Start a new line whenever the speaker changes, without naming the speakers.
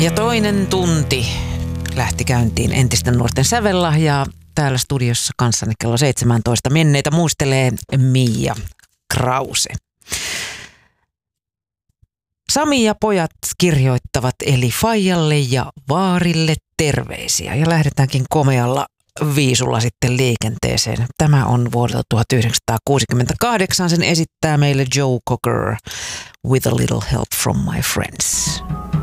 Ja toinen tunti lähti käyntiin entisten nuorten sävellahjaa. Täällä studiossa kanssani kello 17 menneitä muistelee Mia Krause. Sami ja pojat kirjoittavat eli Faijalle ja Vaarille terveisiä ja lähdetäänkin komealla viisulla sitten liikenteeseen. Tämä on vuodelta 1968. Sen esittää meille Joe Cocker, With a Little Help from My Friends.